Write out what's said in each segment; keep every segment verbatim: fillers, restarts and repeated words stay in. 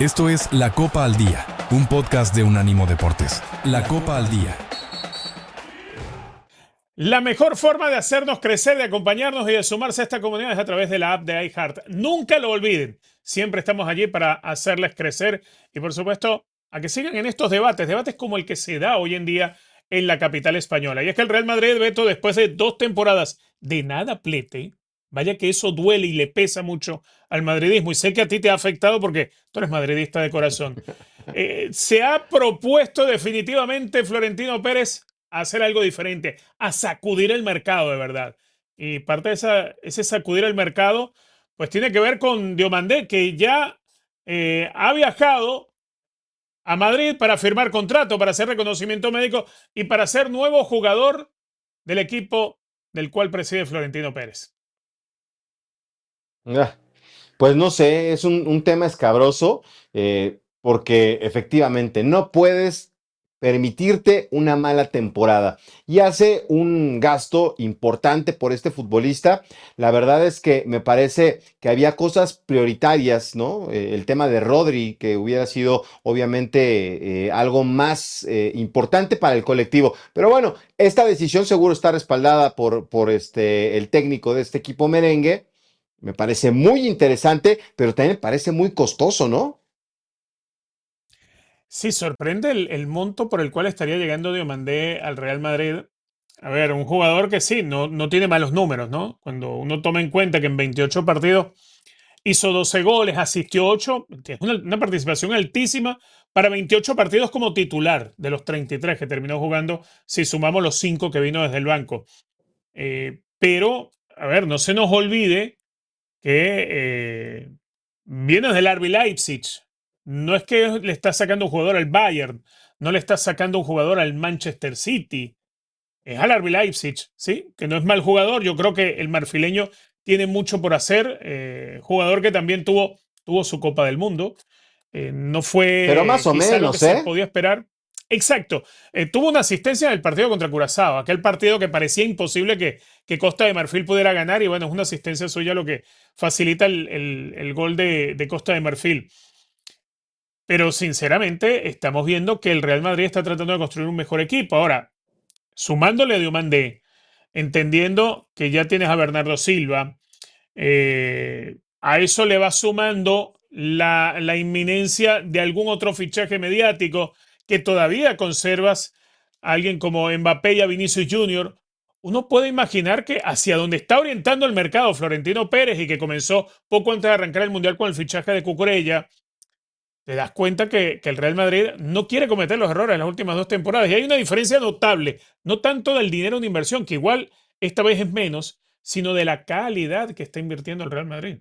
Esto es La Copa al Día, un podcast de Unánimo Deportes. La Copa al Día. La mejor forma de hacernos crecer, de acompañarnos y de sumarse a esta comunidad es a través de la app de iHeart. Nunca lo olviden. Siempre estamos allí para hacerles crecer y, por supuesto, a que sigan en estos debates, debates como el que se da hoy en día en la capital española. Y es que el Real Madrid, Beto, después de dos temporadas de nada plete, vaya que eso duele y le pesa mucho al madridismo. Y sé que a ti te ha afectado porque tú eres madridista de corazón. Eh, se ha propuesto definitivamente Florentino Pérez a hacer algo diferente, a sacudir el mercado de verdad. Y parte de esa, ese sacudir el mercado, pues tiene que ver con Diomandé, que ya eh, ha viajado a Madrid para firmar contrato, para hacer reconocimiento médico y para ser nuevo jugador del equipo del cual preside Florentino Pérez. Ah, Pues no sé, es un, un tema escabroso, eh, porque efectivamente no puedes permitirte una mala temporada y hace un gasto importante por este futbolista. La verdad es que me parece que había cosas prioritarias, ¿no? Eh, el tema de Rodri, que hubiera sido obviamente eh, algo más eh, importante para el colectivo. Pero bueno, esta decisión seguro está respaldada por, por este, el técnico de este equipo merengue. Me parece muy interesante, pero también me parece muy costoso, ¿no? Sí, sorprende el, el monto por el cual estaría llegando Diomandé al Real Madrid. A ver, un jugador que sí, no, no tiene malos números, ¿no? Cuando uno toma en cuenta que en veintiocho partidos hizo doce goles, asistió ocho, es una, una participación altísima para veintiocho partidos como titular de los treinta y tres que terminó jugando, si sumamos los cinco que vino desde el banco. Eh, pero, a ver, no se nos olvide que eh, viene del R B Leipzig. No es que le está sacando un jugador al Bayern, no le está sacando un jugador al Manchester City. Es al R B Leipzig, ¿sí? Que no es mal jugador. Yo creo que el marfileño tiene mucho por hacer. Eh, jugador que también tuvo, tuvo su Copa del Mundo. Eh, no Pero más fue o quizá lo que menos, se ¿eh? podía esperar. Exacto. Eh, tuvo una asistencia en el partido contra Curazao, aquel partido que parecía imposible que, que Costa de Marfil pudiera ganar. Y bueno, es una asistencia suya lo que facilita el, el- el gol de, de Costa de Marfil. Pero sinceramente, estamos viendo que el Real Madrid está tratando de construir un mejor equipo. Ahora, sumándole a Diomandé, entendiendo que ya tienes a Bernardo Silva, eh, a eso le va sumando la, la inminencia de algún otro fichaje mediático que todavía conservas a alguien como Mbappé y a Vinicius Junior. Uno puede imaginar que hacia donde está orientando el mercado Florentino Pérez y que comenzó poco antes de arrancar el Mundial con el fichaje de Cucurella, te das cuenta que, que el Real Madrid no quiere cometer los errores en las últimas dos temporadas. Y hay una diferencia notable, no tanto del dinero de inversión, que igual esta vez es menos, sino de la calidad que está invirtiendo el Real Madrid.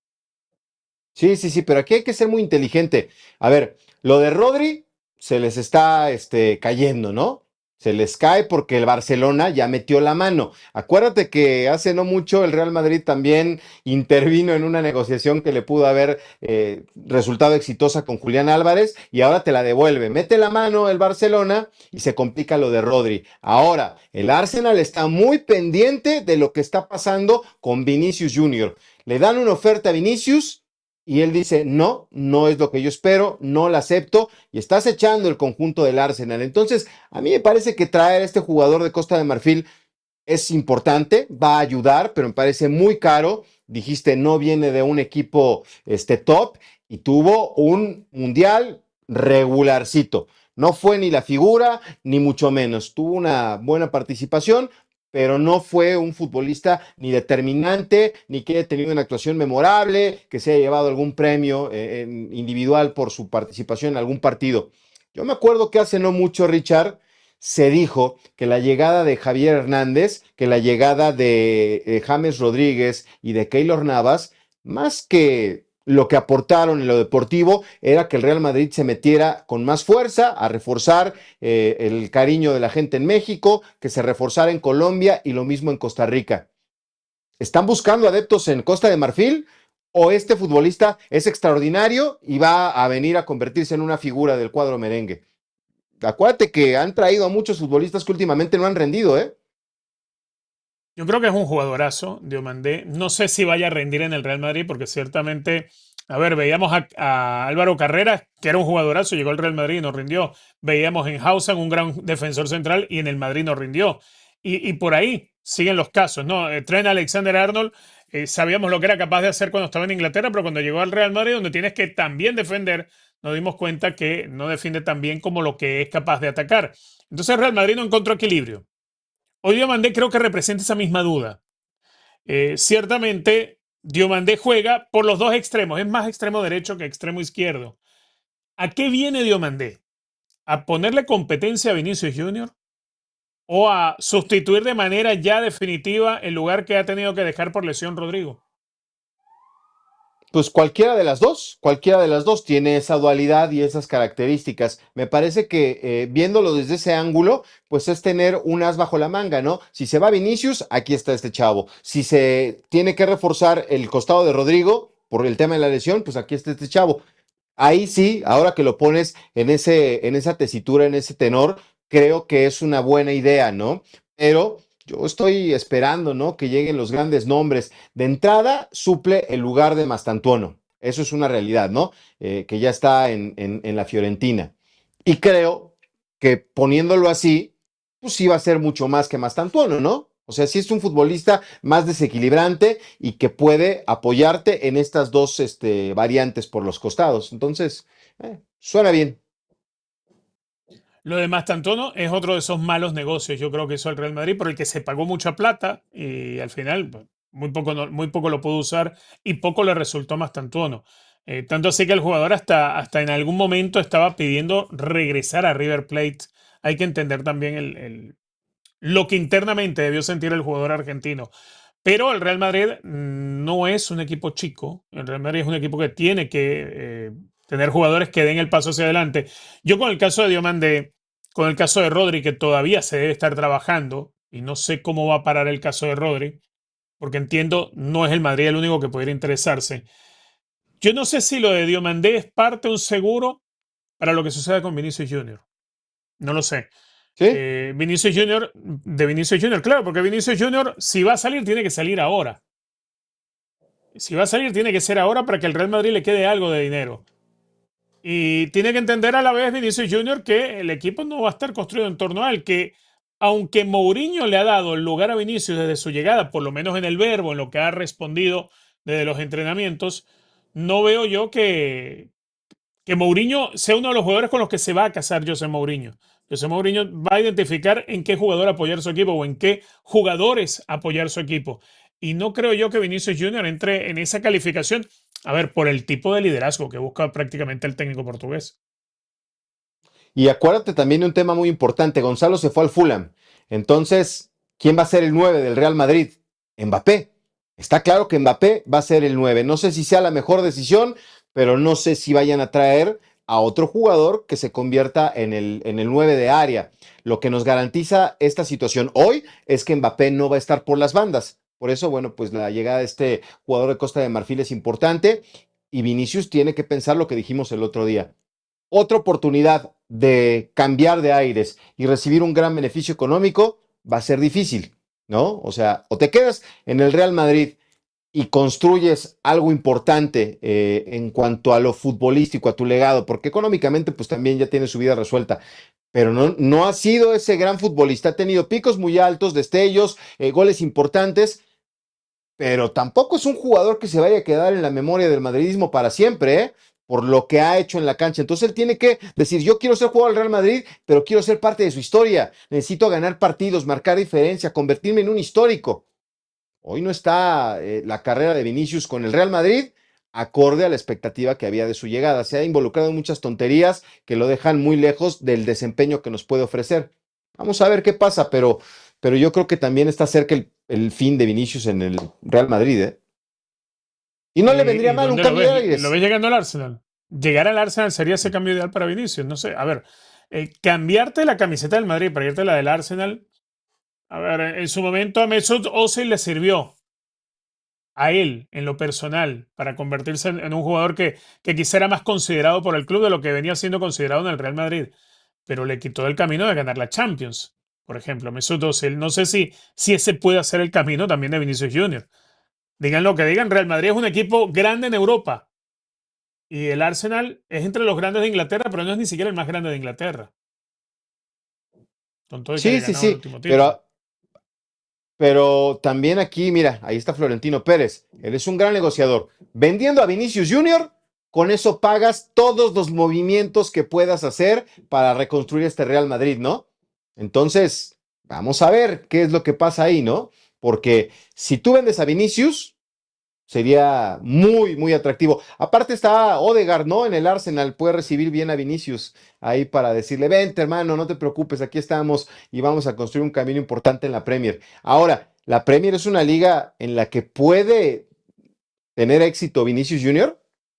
Sí, sí, sí, pero aquí hay que ser muy inteligente. A ver, lo de Rodri se les está este, cayendo, ¿no? Se les cae porque el Barcelona ya metió la mano. Acuérdate que hace no mucho el Real Madrid también intervino en una negociación que le pudo haber eh, resultado exitosa con Julián Álvarez y ahora te la devuelve. Mete la mano el Barcelona y se complica lo de Rodri. Ahora, el Arsenal está muy pendiente de lo que está pasando con Vinicius Junior Le dan una oferta a Vinicius y él dice, no, no es lo que yo espero, no la acepto, y estás echando el conjunto del Arsenal. Entonces, a mí me parece que traer a este jugador de Costa de Marfil es importante, va a ayudar, pero me parece muy caro. Dijiste, no viene de un equipo este, top, y tuvo un mundial regularcito. No fue ni la figura, ni mucho menos. Tuvo una buena participación, pero no fue un futbolista ni determinante, ni que haya tenido una actuación memorable, que se haya llevado algún premio eh, en individual por su participación en algún partido. Yo me acuerdo que hace no mucho, Richard, se dijo que la llegada de Javier Hernández, que la llegada de eh, James Rodríguez y de Keylor Navas, más que lo que aportaron en lo deportivo, era que el Real Madrid se metiera con más fuerza a reforzar eh, el cariño de la gente en México, que se reforzara en Colombia y lo mismo en Costa Rica. ¿Están buscando adeptos en Costa de Marfil o este futbolista es extraordinario y va a venir a convertirse en una figura del cuadro merengue? Acuérdate que han traído a muchos futbolistas que últimamente no han rendido, ¿eh? Yo creo que es un jugadorazo, Diomandé. No sé si vaya a rendir en el Real Madrid, porque ciertamente A ver, veíamos a, a Álvaro Carreras, que era un jugadorazo, llegó al Real Madrid y no rindió. Veíamos en Hausen un gran defensor central y en el Madrid no rindió. Y, y por ahí siguen los casos, ¿no? Eh, Trent Alexander-Arnold, eh, sabíamos lo que era capaz de hacer cuando estaba en Inglaterra, pero cuando llegó al Real Madrid, donde tienes que también defender, nos dimos cuenta que no defiende tan bien como lo que es capaz de atacar. Entonces Real Madrid no encontró equilibrio. Hoy Diomandé creo que representa esa misma duda. Eh, ciertamente, Diomandé juega por los dos extremos, es más extremo derecho que extremo izquierdo. ¿A qué viene Diomandé? ¿A ponerle competencia a Vinicius Junior? ¿O a sustituir de manera ya definitiva el lugar que ha tenido que dejar por lesión Rodrigo? Pues cualquiera de las dos, cualquiera de las dos tiene esa dualidad y esas características. Me parece que eh, viéndolo desde ese ángulo, pues es tener un as bajo la manga, ¿no? Si se va Vinicius, aquí está este chavo. Si se tiene que reforzar el costado de Rodrigo por el tema de la lesión, pues aquí está este chavo. Ahí sí, ahora que lo pones en ese, en esa tesitura, en ese tenor, creo que es una buena idea, ¿no? Pero yo estoy esperando, ¿no? Que lleguen los grandes nombres. De entrada, suple el lugar de Mastantuono. Eso es una realidad, ¿no? Eh, que ya está en, en, en la Fiorentina. Y creo que poniéndolo así, pues sí va a ser mucho más que Mastantuono, ¿no? O sea, sí es un futbolista más desequilibrante y que puede apoyarte en estas dos este, variantes por los costados. Entonces, eh, suena bien. Lo de Mastantuono es otro de esos malos negocios, yo creo que hizo el Real Madrid, por el que se pagó mucha plata y al final pues, muy, poco, no, muy poco lo pudo usar y poco le resultó a Mastantuono. Eh, tanto así que el jugador hasta, hasta en algún momento estaba pidiendo regresar a River Plate. Hay que entender también el, el, lo que internamente debió sentir el jugador argentino. Pero el Real Madrid no es un equipo chico. El Real Madrid es un equipo que tiene que eh, tener jugadores que den el paso hacia adelante. Yo con el caso de Diomandé, con el caso de Rodri, que todavía se debe estar trabajando, y no sé cómo va a parar el caso de Rodri, porque entiendo, no es el Madrid el único que pudiera interesarse. Yo no sé si lo de Diomandé es parte de un seguro para lo que suceda con Vinicius Junior. No lo sé. ¿Sí? Eh, Vinicius Junior, de Vinicius Junior, claro, porque Vinicius Junior, si va a salir, tiene que salir ahora. Si va a salir, tiene que ser ahora para que el Real Madrid le quede algo de dinero. Y tiene que entender a la vez Vinicius Junior que el equipo no va a estar construido en torno a él, que aunque Mourinho le ha dado el lugar a Vinicius desde su llegada, por lo menos en el verbo, en lo que ha respondido desde los entrenamientos, no veo yo que, que Mourinho sea uno de los jugadores con los que se va a casar José Mourinho. José Mourinho va a identificar en qué jugador apoyar su equipo o en qué jugadores apoyar su equipo. Y no creo yo que Vinicius Junior entre en esa calificación, a ver, por el tipo de liderazgo que busca prácticamente el técnico portugués. Y acuérdate también de un tema muy importante. Gonzalo se fue al Fulham. Entonces, ¿quién va a ser el nueve del Real Madrid? Mbappé. Está claro que Mbappé va a ser el nueve. No sé si sea la mejor decisión, pero no sé si vayan a traer a otro jugador que se convierta en el, en el nueve de área. Lo que nos garantiza esta situación hoy es que Mbappé no va a estar por las bandas. Por eso, bueno, pues la llegada de este jugador de Costa de Marfil es importante y Vinicius tiene que pensar lo que dijimos el otro día. Otra oportunidad de cambiar de aires y recibir un gran beneficio económico va a ser difícil, ¿no? O sea, o te quedas en el Real Madrid y construyes algo importante eh, en cuanto a lo futbolístico, a tu legado, porque económicamente pues también ya tiene su vida resuelta, pero no, no ha sido ese gran futbolista, ha tenido picos muy altos, destellos, eh, goles importantes, pero tampoco es un jugador que se vaya a quedar en la memoria del madridismo para siempre, ¿eh? Por lo que ha hecho en la cancha. Entonces él tiene que decir, yo quiero ser jugador del Real Madrid, pero quiero ser parte de su historia. Necesito ganar partidos, marcar diferencia, convertirme en un histórico. Hoy no está eh, la carrera de Vinicius con el Real Madrid acorde a la expectativa que había de su llegada. Se ha involucrado en muchas tonterías que lo dejan muy lejos del desempeño que nos puede ofrecer. Vamos a ver qué pasa, pero, pero yo creo que también está cerca el, el fin de Vinicius en el Real Madrid, ¿eh? Y no le vendría ¿Y, y mal un dónde lo cambio de ves? ¿Lo aires. ves llegando al Arsenal? Llegar al Arsenal sería ese cambio ideal para Vinicius. No sé, a ver, eh, cambiarte la camiseta del Madrid para irte a la del Arsenal. A ver, en su momento a Mesut Özil le sirvió a él en lo personal para convertirse en, en un jugador que, que quizá era más considerado por el club de lo que venía siendo considerado en el Real Madrid, pero le quitó el camino de ganar la Champions, por ejemplo, Mesut Özil. No sé si, si ese puede hacer el camino también de Vinicius Junior. Digan lo que digan, Real Madrid es un equipo grande en Europa, Y el Arsenal es entre los grandes de Inglaterra, pero no es ni siquiera el más grande de Inglaterra. Con todo el que Sí, le sí, ganaba el sí, último título. pero, pero también aquí, mira, ahí está Florentino Pérez. Él es un gran negociador. Vendiendo a Vinicius junior, con eso pagas todos los movimientos que puedas hacer para reconstruir este Real Madrid, ¿no? Entonces, vamos a ver qué es lo que pasa ahí, ¿no? Porque si tú vendes a Vinicius, sería muy, muy atractivo. Aparte está Odegaard, ¿no? En el Arsenal, puede recibir bien a Vinicius ahí para decirle, vente hermano, no te preocupes, aquí estamos y vamos a construir un camino importante en la Premier. Ahora, la Premier es una liga en la que puede tener éxito Vinicius junior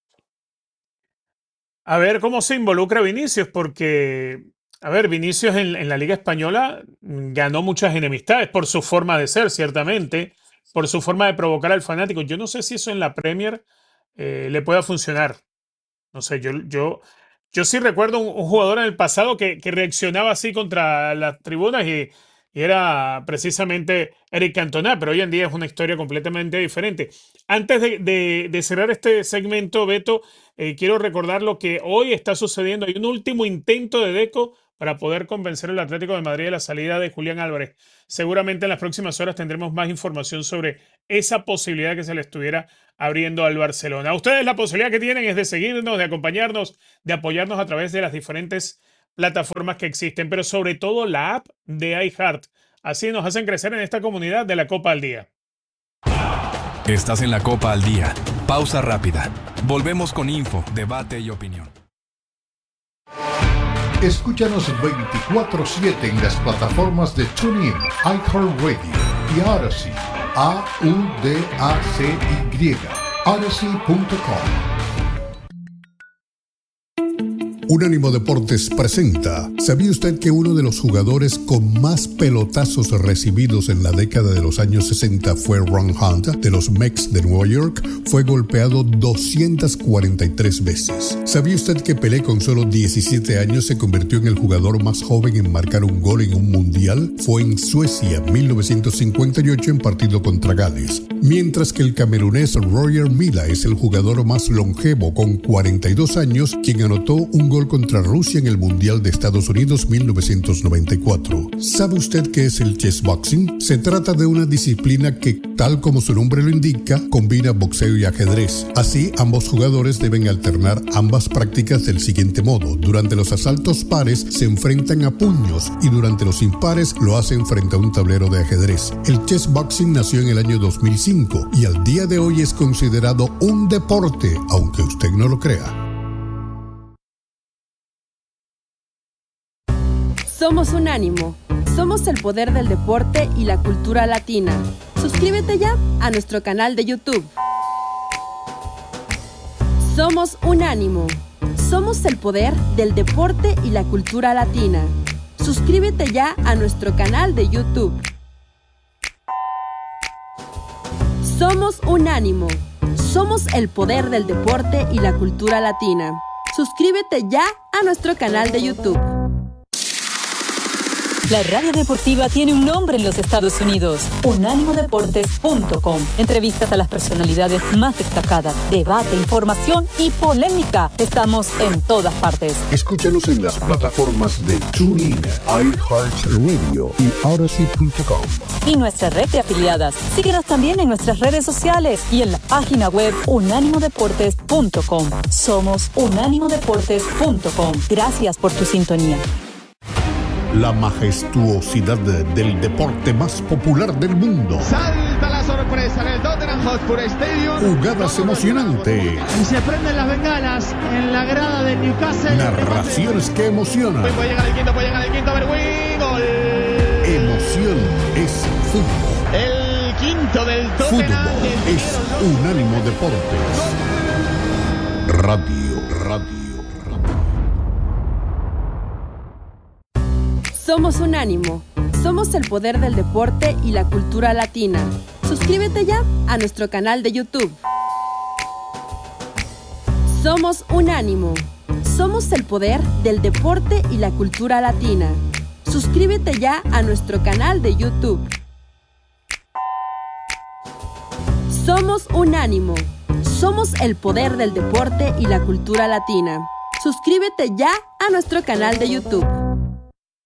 A ver cómo se involucra Vinicius, porque, a ver, Vinicius en, en la Liga Española mm, ganó muchas enemistades por su forma de ser, ciertamente, por su forma de provocar al fanático. Yo no sé si eso en la Premier eh, le pueda funcionar. No sé, yo, yo, yo sí recuerdo un, un jugador en el pasado que, que reaccionaba así contra las tribunas y, y era precisamente Eric Cantona, pero hoy en día es una historia completamente diferente. Antes de, de- de cerrar este segmento, Beto, eh, quiero recordar lo que hoy está sucediendo. Hay un último intento de Deco para poder convencer al Atlético de Madrid de la salida de Julián Álvarez. Seguramente en las próximas horas tendremos más información sobre esa posibilidad que se le estuviera abriendo al Barcelona. A ustedes la posibilidad que tienen es de seguirnos, de acompañarnos, de apoyarnos a través de las diferentes plataformas que existen, pero sobre todo la app de iHeart. Así nos hacen crecer en esta comunidad de la Copa al Día. Estás en la Copa al Día. Pausa rápida. Volvemos con info, debate y opinión. Escúchanos veinticuatro siete en las plataformas de TuneIn, iHeartRadio y Odyssey. A U D A C Y. Odyssey punto com. Unánimo Deportes presenta. ¿Sabía usted que uno de los jugadores con más pelotazos recibidos en la década de los años sesenta fue Ron Hunt, de los Mets de Nueva York? Fue golpeado doscientas cuarenta y tres veces. ¿Sabía usted que Pelé con solo diecisiete años se convirtió en el jugador más joven en marcar un gol en un mundial? Fue en Suecia, mil novecientos cincuenta y ocho, en partido contra Gales. Mientras que el camerunés Roger Milla es el jugador más longevo con cuarenta y dos años, quien anotó un gol contra Rusia en el Mundial de Estados Unidos mil novecientos noventa y cuatro. ¿Sabe usted qué es el chess boxing? Se trata de una disciplina que, tal como su nombre lo indica, combina boxeo y ajedrez. Así, ambos jugadores deben alternar ambas prácticas del siguiente modo. Durante los asaltos pares se enfrentan a puños y durante los impares lo hacen frente a un tablero de ajedrez. El chess boxing nació en el año dos mil cinco y al día de hoy es considerado un deporte, aunque usted no lo crea. Somos Unánimo. Somos el poder del deporte y la cultura latina. Suscríbete ya a nuestro canal de YouTube. Somos Unánimo. Somos el poder del deporte y la cultura latina. Suscríbete ya a nuestro canal de YouTube. Somos Unánimo. Somos el poder del deporte y la cultura latina. Suscríbete ya a nuestro canal de YouTube. La radio deportiva tiene un nombre en los Estados Unidos, unánimo deportes punto com. Entrevistas a las personalidades más destacadas, debate, información y polémica. Estamos en todas partes. Escúchanos en las plataformas de TuneIn, iHeartRadio y Odyssey punto com. Y nuestra red de afiliadas. Síguenos también en nuestras redes sociales y en la página web unánimo deportes punto com. Somos unánimo deportes punto com. Gracias por tu sintonía. La majestuosidad del deporte más popular del mundo. Salta la sorpresa en el Tottenham Hotspur Stadium. Jugadas emocionantes. Y se prenden las bengalas en la grada del Newcastle. Narraciones que emocionan. Puede llegar el quinto, puede llegar el quinto, Berwin. Gol. Emoción es fútbol. El quinto del Tottenham. Fútbol es Unánimo Deportes. Radio, radio. Somos Unánimo. Somos el poder del deporte y la cultura latina. Suscríbete ya a nuestro canal de YouTube. Somos Unánimo. Somos el poder del deporte y la cultura latina. Suscríbete ya a nuestro canal de YouTube. Somos Unánimo. Somos el poder del deporte y la cultura latina. Suscríbete ya a nuestro canal de YouTube.